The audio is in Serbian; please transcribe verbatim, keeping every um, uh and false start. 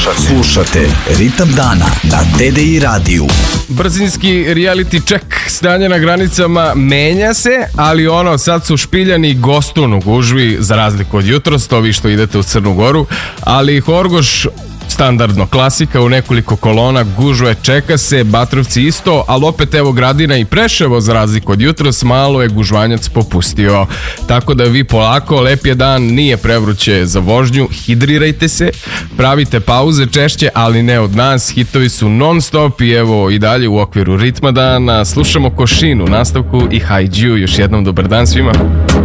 Slušate, slušate Ritam dana na T D I radiju. Brzinski reality check, stanje na granicama menja se, ali ono, sad su špiljani Gostun u gužvi, za razliku od jutros, to vi što idete u Crnu Goru, ali Horgoš standardno, klasika u nekoliko kolona, gužve, čeka se, Batrovci isto, ali opet evo Gradina i Preševo za razliku od jutros, malo je gužvanjac popustio. Tako da vi polako, lep je dan, nije prevruće za vožnju, hidrirajte se, pravite pauze češće, ali ne od nas, hitovi su non stop i evo i dalje u okviru ritma dana, slušamo Košinu, nastavku i Hajdžiju, još jednom dobar dan svima.